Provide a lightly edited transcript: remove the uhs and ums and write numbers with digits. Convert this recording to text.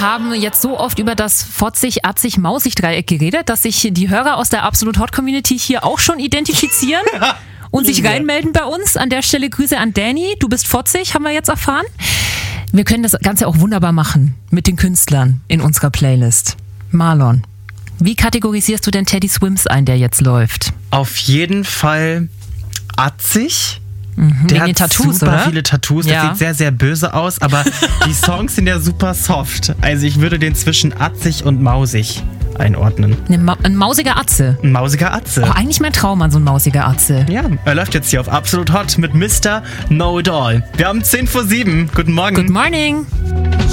Wir haben jetzt so oft über das Fotzig-Atzig-Mausig-Dreieck geredet, dass sich die Hörer aus der Absolut Hot Community hier auch schon identifizieren und sich reinmelden bei uns. An der Stelle Grüße an Danny. Du bist fotzig, haben wir jetzt erfahren. Wir können das Ganze auch wunderbar machen mit den Künstlern in unserer Playlist. Marlon, wie kategorisierst du denn Teddy Swims ein, der jetzt läuft? Auf jeden Fall atzig. Wegen Der hat den Tattoos, super oder? viele Tattoos, Ja. das sieht sehr, sehr böse aus, aber die Songs sind ja super soft. Also ich würde den zwischen atzig und mausig einordnen. Ein mausiger Atze. Ein mausiger Atze. Oh, eigentlich mein Traum an so ein mausiger Atze. Ja, er läuft jetzt hier auf Absolut Hot mit Mr. Know It All. Wir haben 7:10. Guten Morgen. Good morning.